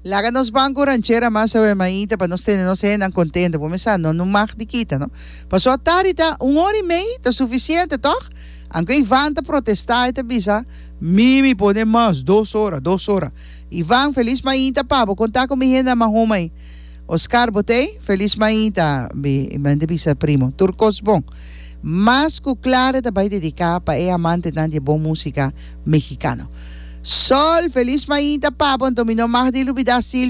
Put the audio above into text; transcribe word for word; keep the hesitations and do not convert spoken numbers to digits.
Laga nos banco ranchera más sabe maíta para nos tener no se tan contento, pues me no no mag di kita, no. Pasó a tarita un hora y media, está suficiente, toch? Aunque Iván te protestar te visa, mimi pone más, dos horas, dos horas. Iván, feliz maíta, pavo, contar con mi gente mahomay. Oscar Botey, feliz maíta, mi mande visa primo. Turcos bon. Mas que claro te vai dedicar para el amante de boa música mexicano. Sol, feliz maíta, pavo, dominó más de Lubida Silva.